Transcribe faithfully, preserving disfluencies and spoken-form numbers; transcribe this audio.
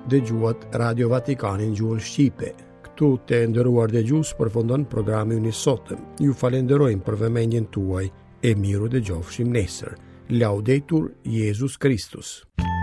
dëgjuat Radio Vatikanin gjuhën Shqipe. Këtu të nderuar dëgjues përfundon programi i sotëm. Ju falenderojmë për vëmendjen tuaj e miru dëgjofshim nesër. Laudetur Jesus Christus.